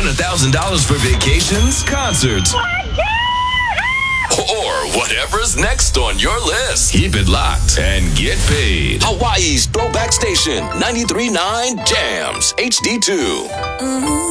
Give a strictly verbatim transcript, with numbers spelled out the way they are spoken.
Win one thousand dollars for vacations, concerts, or whatever's next on your list. Keep it locked and get paid. Hawaii's Throwback Station, ninety-three point nine Jams, H D two.